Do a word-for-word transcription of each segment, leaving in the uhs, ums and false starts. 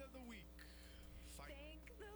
of the week. Fi- Thank the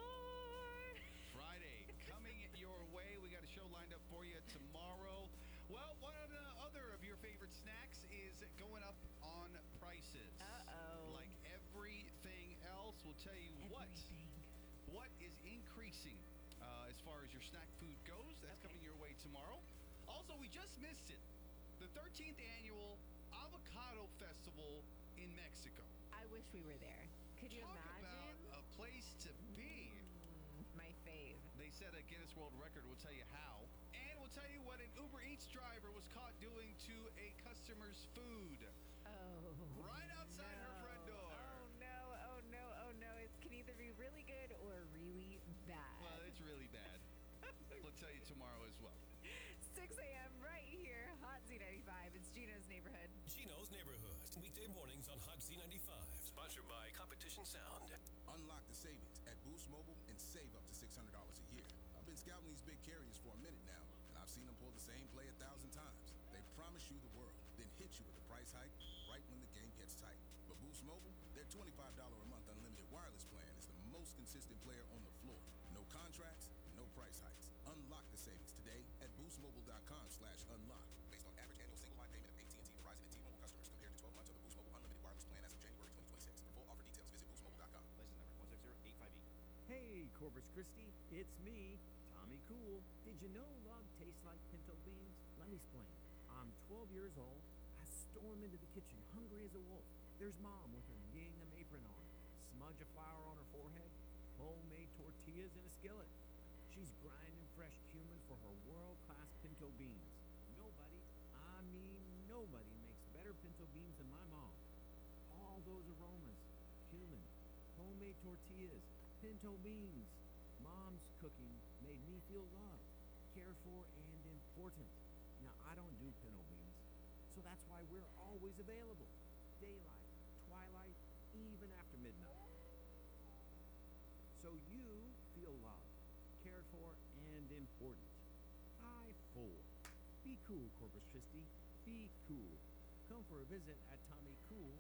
Lord. Friday coming your way. We got a show lined up for you tomorrow. Well, one of the other of your favorite snacks is going up on prices. Uh-oh. Like everything else, we'll tell you what Everything. what is increasing uh, as far as your snack food goes. That's Okay. coming your way tomorrow. Also, we just missed it. The thirteenth annual Avocado Festival in Mexico. I wish we were there. Could you Talk imagine? about a place to be. Mm, my fave. They set a Guinness World Record. We'll tell you how. And we'll tell you what an Uber Eats driver was caught doing to a customer's food Oh. right outside no. her front door. Oh no, oh no, oh no. It can either be really good or really bad. Well, it's really bad. We'll tell you tomorrow as well. six a.m. right here, Hot Z ninety-five. It's Gino's Neighborhood. Gino's Neighborhood. Weekday mornings on Hot Z ninety-five. Sponsored by Competition Sound. Unlock the savings at Boost Mobile and save up to six hundred dollars a year. I've been scouting these big carriers for a minute now, and I've seen them pull the same play a thousand times. They promise you the world, then hit you with a price hike right when the game gets tight. But Boost Mobile, their twenty-five dollars a month unlimited wireless plan is the most consistent player on the floor. No contracts, no price hikes. Unlock the savings today at boostmobile.com slash unlock. Based on average annual single line payment of A T and T, Verizon, and T-Mobile customers compared to twelve months of the Boost Mobile unlimited wireless plan as of January twenty twenty-six. For full offer details, visit boost mobile dot com. License number one six zero eight five E. Hey, Corpus Christi, it's me, Tommy Cool. Did you know love tastes like pinto beans? Let me explain. I'm twelve years old. I storm into the kitchen, hungry as a wolf. There's Mom with her gingham apron on, smudge of flour on her forehead, homemade tortillas in a skillet. She's grinding fresh cumin for her world-class pinto beans. Nobody, I mean nobody, makes better pinto beans than my mom. All those aromas, cumin, homemade tortillas, pinto beans. Mom's cooking made me feel loved, cared for, and important. Now, I don't do pinto beans, so that's why we're always available. Daylight, twilight, even after midnight. So you feel loved, cared for, and important. I four. Be cool, Corpus Christi. Be cool. Come for a visit at Tommy Cool